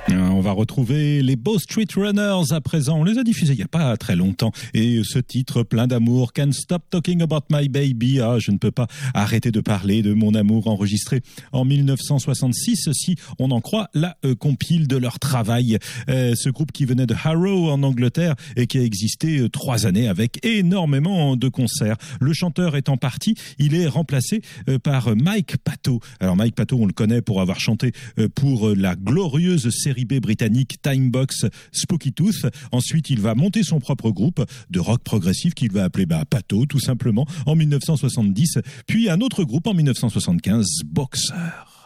On va retrouver les Beaux Street Runners à présent. On les a diffusés il n'y a pas très longtemps. Et ce titre plein d'amour, Can't Stop Talking About My Baby. Ah, je ne peux pas arrêter de parler de mon amour, enregistré en 1966, si on en croit la compile de leur travail. Ce groupe qui venait de Harrow en Angleterre et qui a existé 3 années avec énormément de concerts. Le chanteur étant parti, il est remplacé par Mike Patton. Alors Mike Patton, on le connaît pour avoir chanté pour la glorieuse série B britannique Timebox Spooky Tooth. Ensuite, il va monter son propre groupe de rock progressif qu'il va appeler Patton, tout simplement, en 1970. Puis un autre groupe en 1975, Boxer.